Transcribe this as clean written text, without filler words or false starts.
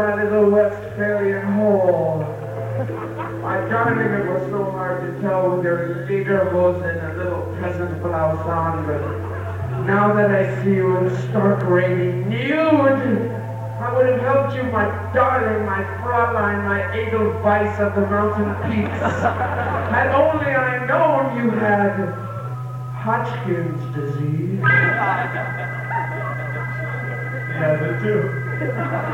my little Westphalian hole. My darling, it was so hard to tell with your lederhosen and a little peasant blouse on, but now that I see you in stark radiant nude, I would have helped you, my darling, my Fräulein, my Edelweiss of the mountain peaks. Had only I known you had Hodgkin's disease. Yeah, the two.